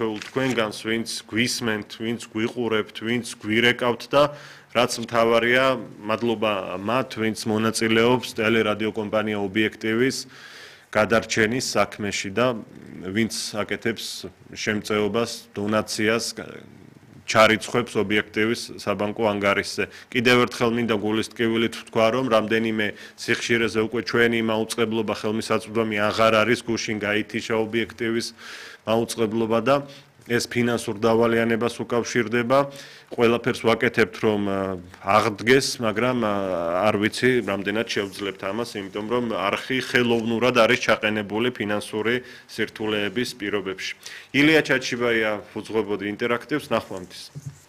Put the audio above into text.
ერთეულ თქვენგანს, ვინც გვისმენთ, ვინც გვიყურებთ, ვინც გვირეკავთ და რაც მთავარია, მადლობა მათ, ვინც მონაწილეობს ტელერადიო კომპანია ობიექტივის გადარჩენის საქმეში და ვინც აკეთებს შემწეობას, დონაციას, ჩარიცხვებს ობიექტივის საბანკო ანგარიშზე. კიდევ ერთხელ მინდა გულისტკივილით ვთქვა, რომ რამდენიმე სიხშირეზე უკვე ჩვენი მაუწყებლობა ხელმისაწვდომი აღარ არის, გუშინ გაითიშა ობიექტივის მაუწყებლობა და ეს ფინანსურ დავალიანებას უკავშირდება. ყველაფერს ვაკეთებთ, რომ აღდგეს, მაგრამ არ ვიცი, რამდენად შევძლებთ ამას, იმიტომ რომ არხი ხელოვნურად არის ჩაყენებული ფინანსური სირთულეების პირობებში. ილია ჩაჩიბაია უძღვებოდი ინტერაქტივს, ნახვამდის.